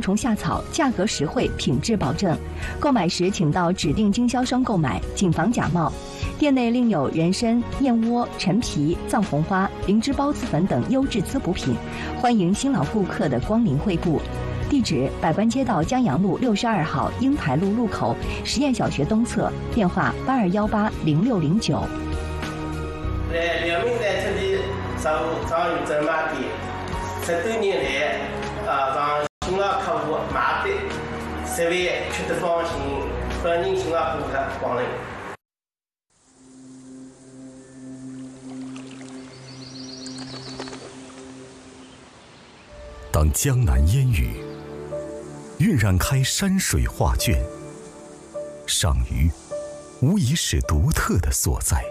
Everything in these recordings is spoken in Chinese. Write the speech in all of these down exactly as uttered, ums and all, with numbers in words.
虫夏草，价格实惠，品质保证。购买时请到指定经销商购买，谨防假冒。店内另有人参、燕窝、陈皮、藏红花、灵芝孢子粉等优质滋补品，欢迎新老顾客的光临惠顾。地址：百官街道江阳路六十二号英台路路口实验小学东侧，电话八二幺八零六零九。 在辽宁在这里上上有这买店，十多年来啊让新老客户买的，十万吃得放心，欢迎新老顾客光临。 当江南烟雨晕染开山水画卷，上虞无疑是独特的所在。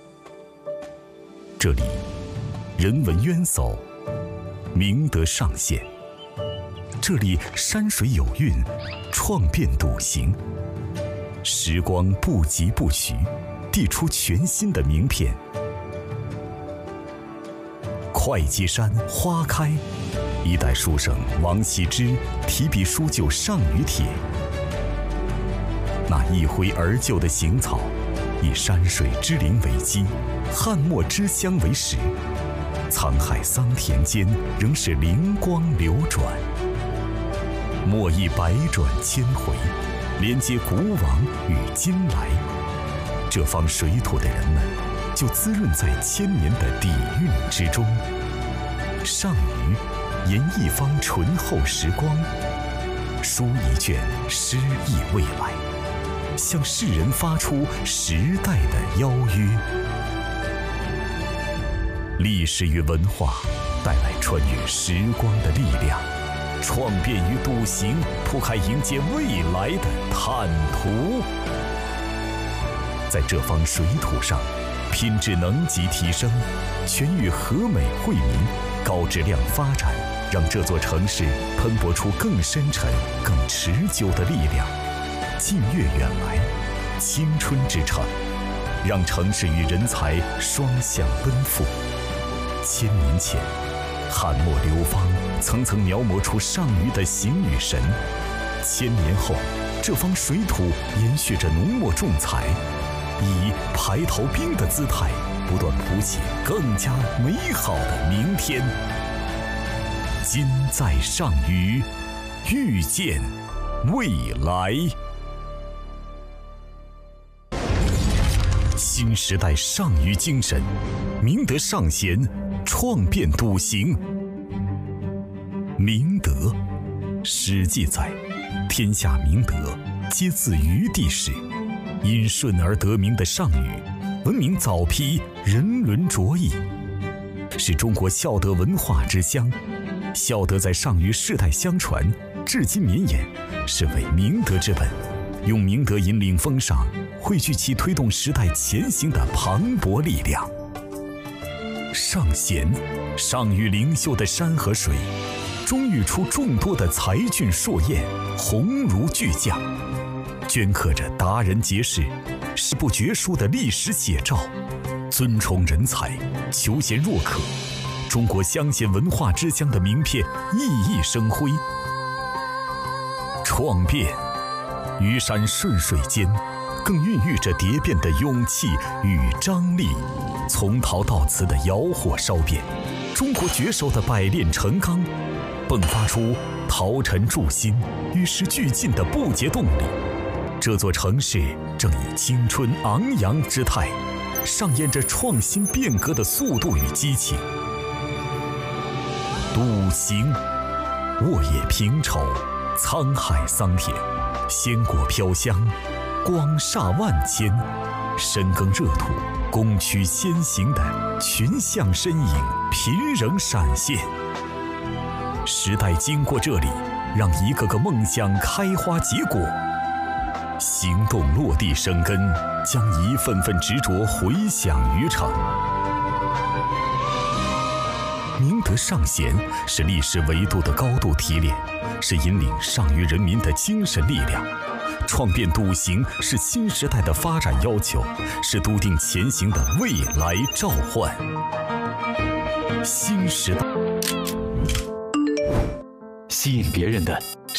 这里人文渊薮，明德尚显；这里山水有韵，创变笃行。时光不疾不徐，递出全新的名片。会稽山花开，一代书圣王羲之提笔书就《上虞帖》。那一挥而就的行草，以山水之灵为基，汉墨之乡为实，沧海桑田间仍是灵光流转。墨意百转千回，连接古往与今来。这方水土的人们，就滋润在千年的底蕴之中。上虞吟一方醇厚时光，书一卷诗意未来，向世人发出时代的邀约。历史与文化带来穿越时光的力量，创变与笃行铺开迎接未来的坦途。在这方水土上，品质能级提升，全域和美惠民，高质量发展，让这座城市喷薄出更深沉、更持久的力量。近悦远来，青春之城，让城市与人才双向奔赴。千年前，汉墨流芳层层描摹出上虞的形与神；千年后，这方水土延续着浓墨重彩，以排头兵的姿态，不断谱写更加美好的明天。今在上虞，遇见未来。新时代上虞精神，明德尚贤，创变笃行。明德，史记载，天下明德，皆自虞地始。因顺而得名的上虞，闻名早批，人伦卓异，是中国孝德文化之乡。孝德在上虞世代相传，至今绵延，是为明德之本。用明德引领风尚，汇聚其推动时代前行的磅礴力量。上贤，上虞灵秀的山和水，终育出众多的才俊硕彦，鸿儒巨匠，镌刻着达人杰士史不绝书的历史写照。尊崇人才，求贤若渴，中国乡贤文化之乡的名片熠熠生辉。创变，虞山顺水间，更孕育着蝶变的勇气与张力。从陶到瓷的窑火烧变，中国绝手的百炼成钢，迸发出陶尘铸新、与时俱进的不竭动力。这座城市正以青春昂扬之态，上演着创新变革的速度与激情。笃行，沃野平畴，沧海桑田，鲜果飘香，光煞万千。深耕热土，攻趋先行的群像身影频仍闪现。时代经过这里，让一个个梦想开花结果，行动落地生根，将一份份执着回响于城。明德尚贤是历史维度的高度提炼，是引领上虞人民的精神力量。创变笃行是新时代的发展要求，是笃定前行的未来召唤。新时代， 吸引别人的